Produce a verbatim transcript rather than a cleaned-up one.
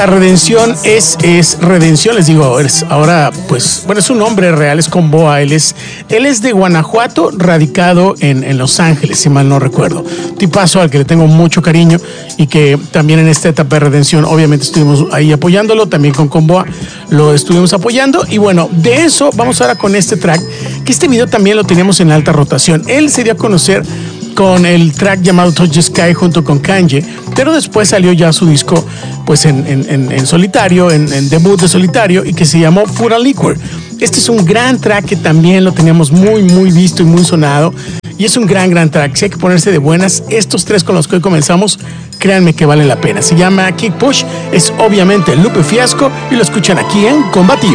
La redención es, es redención, les digo, es ahora, pues, bueno, es un nombre real, es Comboa, él es, él es de Guanajuato, radicado en, en Los Ángeles, si mal no recuerdo. Tipazo al que le tengo mucho cariño y que también en esta etapa de redención, obviamente estuvimos ahí apoyándolo, también con Comboa lo estuvimos apoyando. Y bueno, de eso vamos ahora con este track, que este video también lo teníamos en alta rotación. Él se dio a conocer con el track llamado Touch the Sky junto con Kanye, pero después salió ya su disco pues en, en, en solitario, en, en debut de solitario, y que se llamó Food and Liquor. Este es un gran track que también lo teníamos muy muy visto y muy sonado, y es un gran gran track. Si hay que ponerse de buenas, estos tres con los que hoy comenzamos, créanme que vale la pena. Se llama Kick Push, es obviamente Lupe Fiasco y lo escuchan aquí en Combativo.